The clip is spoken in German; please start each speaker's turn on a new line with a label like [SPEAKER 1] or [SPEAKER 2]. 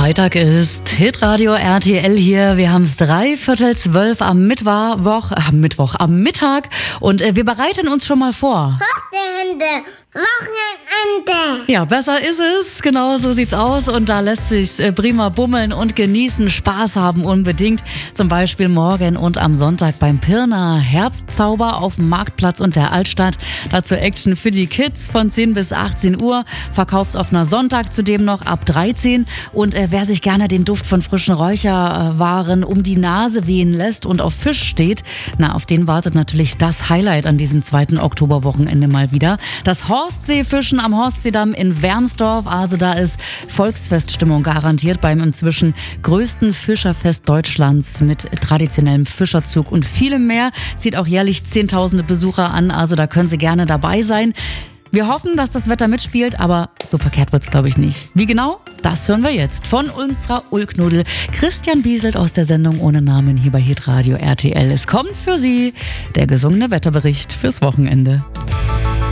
[SPEAKER 1] Freitag ist Hitradio RTL hier. Wir haben es 11:45 am Mittag und wir bereiten uns schon mal vor.
[SPEAKER 2] Wochenende.
[SPEAKER 1] Ja, besser ist es. Genau so sieht's aus und da lässt sich's prima bummeln und genießen, Spaß haben unbedingt. Zum Beispiel morgen und am Sonntag beim Pirna Herbstzauber auf dem Marktplatz und der Altstadt. Dazu Action für die Kids von 10 bis 18 Uhr. Verkaufsoffener Sonntag zudem noch ab 13. Und wer sich gerne den Duft von frischen Räucherwaren um die Nase wehen lässt und auf Fisch steht, auf den wartet natürlich das Highlight an diesem 2. Oktoberwochenende mal wieder. Das Horstseefischen am Horstseedamm in Wermsdorf. Also da ist Volksfeststimmung garantiert beim inzwischen größten Fischerfest Deutschlands mit traditionellem Fischerzug und vielem mehr. Zieht auch jährlich Zehntausende Besucher an. Also da können Sie gerne dabei sein. Wir hoffen, dass das Wetter mitspielt, aber so verkehrt wird's, glaube ich, nicht. Wie genau? Das hören wir jetzt von unserer Ulknudel Christian Bieselt aus der Sendung Ohne Namen hier bei Hitradio RTL. Es kommt für Sie der gesungene Wetterbericht fürs Wochenende.